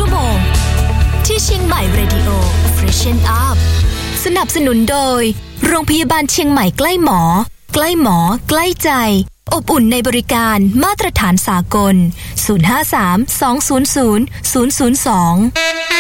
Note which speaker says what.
Speaker 1: ชั่วโมงที่เชียงใหม่เรดิโอ Freshen Up สนับสนุนโดยโรงพยาบาลเชียงใหม่ใกล้หมอใกล้หมอใกล้ใจอบอุ่นในบริการมาตรฐานสากล053 200 002